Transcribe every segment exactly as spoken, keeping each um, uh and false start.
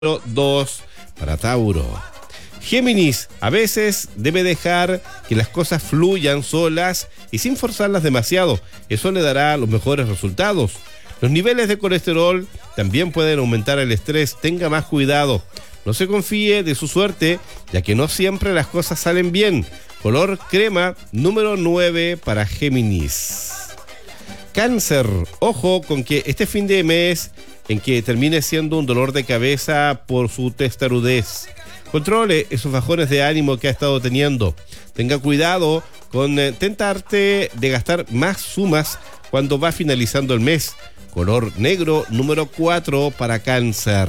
dos para Tauro. Géminis, a veces debe dejar que las cosas fluyan solas y sin forzarlas demasiado. Eso le dará los mejores resultados. Los niveles de colesterol también pueden aumentar el estrés. Tenga más cuidado. No se confíe de su suerte, ya que no siempre las cosas salen bien. Color crema, número nueve para Géminis. Cáncer, ojo con que este fin de mes en que termine siendo un dolor de cabeza por su testarudez. Controle esos bajones de ánimo que ha estado teniendo. Tenga cuidado con eh, tentarte de gastar más sumas cuando va finalizando el mes. Color negro, número cuatro para Cáncer.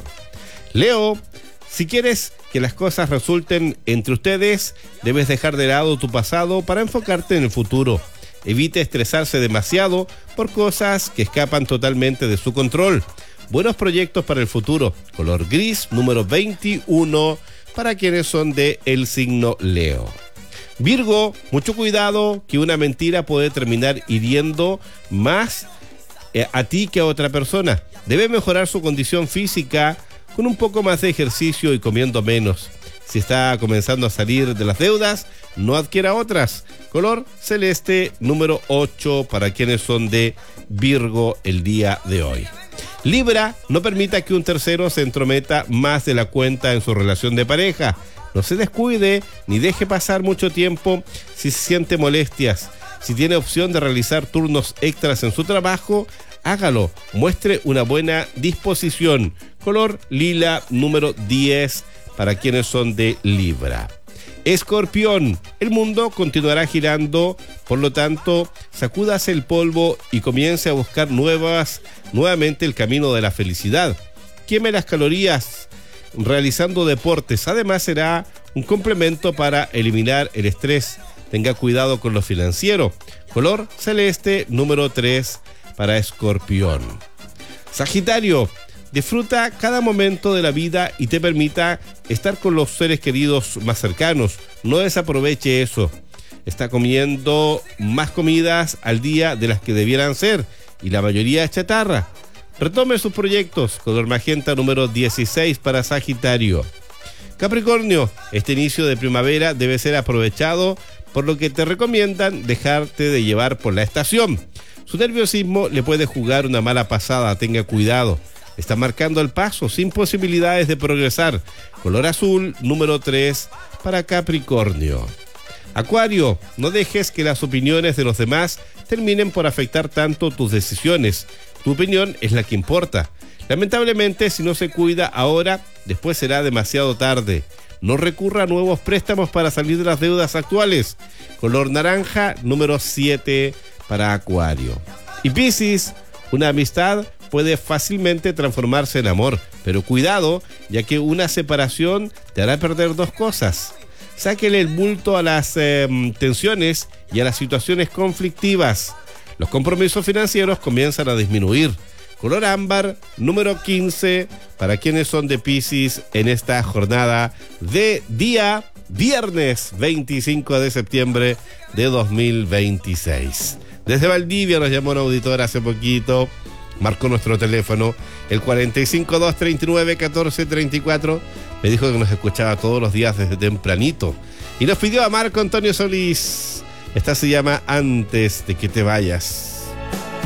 Leo, si quieres que las cosas resulten entre ustedes, debes dejar de lado tu pasado para enfocarte en el futuro. Evite estresarse demasiado por cosas que escapan totalmente de su control. Buenos proyectos para el futuro. Color gris, número veintiuno, para quienes son de el signo Leo. Virgo, mucho cuidado, que una mentira puede terminar hiriendo más eh, a ti que a otra persona. Debe mejorar su condición física con un poco más de ejercicio y comiendo menos. Si está comenzando a salir de las deudas, no adquiera otras. Color celeste, número ocho, para quienes son de Virgo el día de hoy. Libra, no permita que un tercero se entrometa más de la cuenta en su relación de pareja. No se descuide ni deje pasar mucho tiempo si se siente molestias. Si tiene opción de realizar turnos extras en su trabajo, hágalo. Muestre una buena disposición. Color lila, número diez, para quienes son de Libra. Escorpión, el mundo continuará girando, por lo tanto, sacúdase el polvo y comience a buscar nuevas, nuevamente el camino de la felicidad. Queme las calorías realizando deportes. Además, será un complemento para eliminar el estrés. Tenga cuidado con lo financiero. Color celeste, número tres, para Escorpión. Sagitario, disfruta cada momento de la vida y te permita estar con los seres queridos más cercanos. No desaproveche eso. Está comiendo más comidas al día de las que debieran ser y la mayoría es chatarra. Retome sus proyectos. Color magenta, número dieciséis, para Sagitario. Capricornio, este inicio de primavera debe ser aprovechado, por lo que te recomiendan dejarte de llevar por la estación. Su nerviosismo le puede jugar una mala pasada. Tenga cuidado. Está marcando el paso sin posibilidades de progresar. Color azul, número tres, para Capricornio. Acuario, no dejes que las opiniones de los demás terminen por afectar tanto tus decisiones. Tu opinión es la que importa. Lamentablemente, si no se cuida ahora, después será demasiado tarde. No recurra a nuevos préstamos para salir de las deudas actuales. Color naranja, número siete, para Acuario. Y Piscis, una amistad puede fácilmente transformarse en amor, pero cuidado, ya que una separación te hará perder dos cosas. Sáquele el bulto a las eh, tensiones y a las situaciones conflictivas. Los compromisos financieros comienzan a disminuir. Color ámbar, número quince, para quienes son de Piscis en esta jornada de día viernes veinticinco de septiembre de dos mil veintiséis. Desde Valdivia nos llamó un auditor hace poquito. Marcó nuestro teléfono, el cuarenta y cinco, dos treinta y nueve, catorce treinta y cuatro. Me dijo que nos escuchaba todos los días desde tempranito. Y nos pidió a Marco Antonio Solís. Esta se llama Antes de que te vayas.